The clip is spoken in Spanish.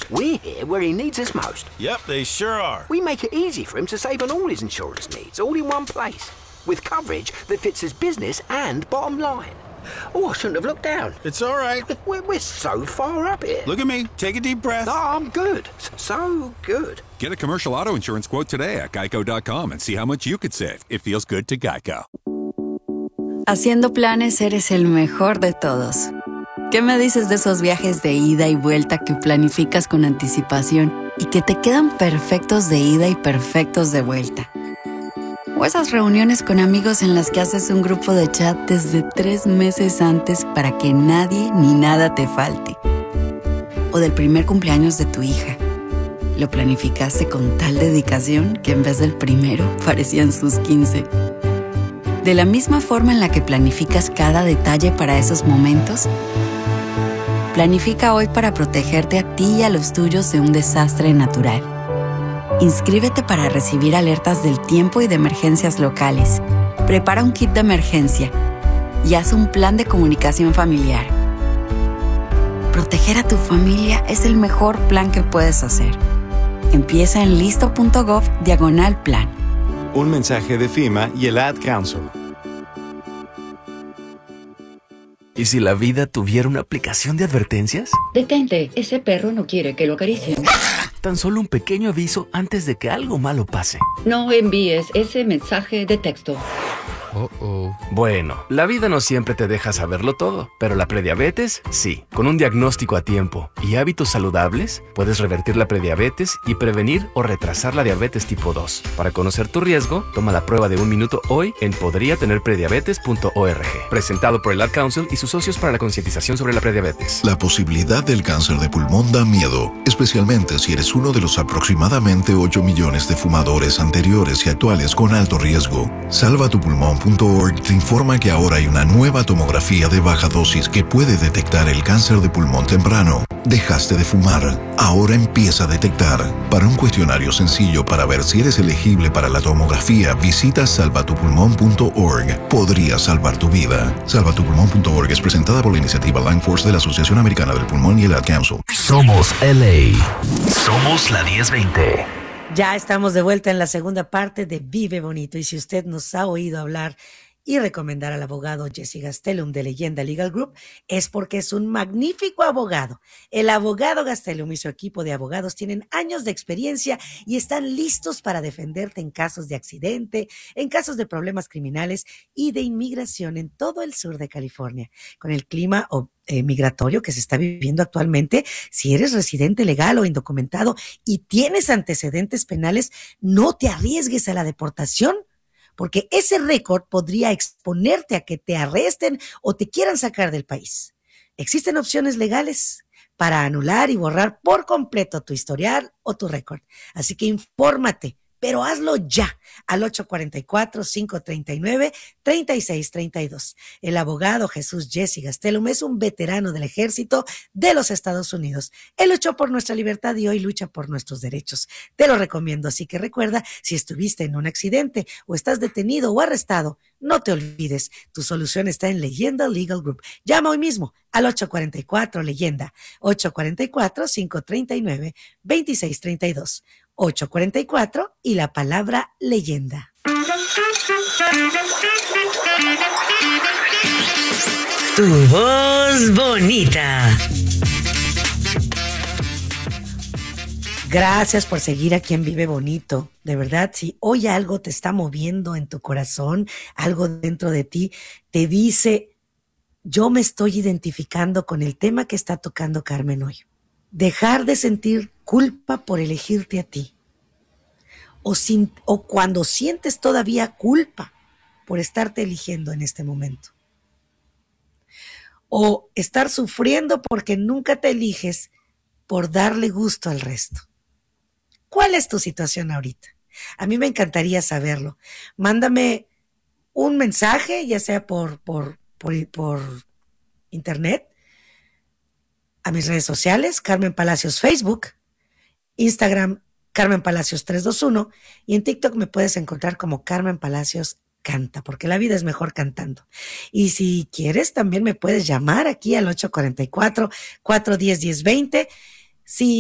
We're here where he needs us most. Yep, they sure are. We make it easy for him to save on all his insurance needs, all in one place, with coverage that fits his business and bottom line. Oh, I shouldn't have looked down. It's all right. We're so far up here. Look at me. Take a deep breath. No, I'm good. So good. Get a commercial auto insurance quote today at geico.com and see how much you could save. It feels good to Geico. Haciendo planes eres el mejor de todos. ¿Qué me dices de esos viajes de ida y vuelta que planificas con anticipación y que te quedan perfectos de ida y perfectos de vuelta? O esas reuniones con amigos en las que haces un grupo de chat desde 3 meses antes para que nadie ni nada te falte. O del primer cumpleaños de tu hija. Lo planificaste con tal dedicación que en vez del primero parecían sus 15. De la misma forma en la que planificas cada detalle para esos momentos, planifica hoy para protegerte a ti y a los tuyos de un desastre natural. Inscríbete para recibir alertas del tiempo y de emergencias locales. Prepara un kit de emergencia y haz un plan de comunicación familiar. Proteger a tu familia es el mejor plan que puedes hacer. Empieza en listo.gov/plan. Un mensaje de FEMA y el Ad Council. ¿Y si la vida tuviera una aplicación de advertencias? Detente, ese perro no quiere que lo acaricien. Tan solo un pequeño aviso antes de que algo malo pase. No envíes ese mensaje de texto. Bueno, la vida no siempre te deja saberlo todo, pero la prediabetes, sí. Con un diagnóstico a tiempo y hábitos saludables, puedes revertir la prediabetes y prevenir o retrasar la diabetes tipo 2. Para conocer tu riesgo, toma la prueba de 1 minuto hoy en podriatenerprediabetes.org. Presentado por el Ad Council y sus socios para la concientización sobre la prediabetes. La posibilidad del cáncer de pulmón da miedo, especialmente si eres uno de los aproximadamente 8 millones de fumadores anteriores y actuales con alto riesgo. Salvatupulmón.org te informa que ahora hay una nueva tomografía de baja dosis que puede detectar el cáncer de pulmón temprano. Dejaste de fumar, ahora empieza a detectar. Para un cuestionario sencillo para ver si eres elegible para la tomografía, visita salvatupulmón.org. Podría salvar tu vida. Salvatupulmón.org es presentada por la iniciativa Lung Force de la Asociación Americana del Pulmón y el Ad Council. Somos LA. Somos la 1020. Ya estamos de vuelta en la segunda parte de Vive Bonito, y si usted nos ha oído hablar y recomendar al abogado Jesse Gastelum de Leyenda Legal Group, es porque es un magnífico abogado. El abogado Gastelum y su equipo de abogados tienen años de experiencia y están listos para defenderte en casos de accidente, en casos de problemas criminales y de inmigración en todo el sur de California. Con el clima migratorio que se está viviendo actualmente, si eres residente legal o indocumentado y tienes antecedentes penales, no te arriesgues a la deportación, porque ese récord podría exponerte a que te arresten o te quieran sacar del país. Existen opciones legales para anular y borrar por completo tu historial o tu récord. Así que infórmate, pero hazlo ya al 844-539-3632. El abogado Jesús Jesse Gastelum es un veterano del ejército de los Estados Unidos. Él luchó por nuestra libertad y hoy lucha por nuestros derechos. Te lo recomiendo, así que recuerda, si estuviste en un accidente o estás detenido o arrestado, no te olvides, tu solución está en Leyenda Legal Group. Llama hoy mismo al 844-LEYENDA, 844-539-2632. 844 y la palabra leyenda. Tu voz bonita. Gracias por seguir aquí en Vive Bonito. De verdad, si hoy algo te está moviendo en tu corazón, algo dentro de ti te dice, yo me estoy identificando con el tema que está tocando Carmen hoy. Dejar de sentir culpa por elegirte a ti. O cuando sientes todavía culpa por estarte eligiendo en este momento. O estar sufriendo porque nunca te eliges por darle gusto al resto. ¿Cuál es tu situación ahorita? A mí me encantaría saberlo. Mándame un mensaje, ya sea por internet, a mis redes sociales, Carmen Palacios Facebook, Instagram, Carmen Palacios 321, y en TikTok me puedes encontrar como Carmen Palacios Canta, porque la vida es mejor cantando. Y si quieres, también me puedes llamar aquí al 844-410-1020. Si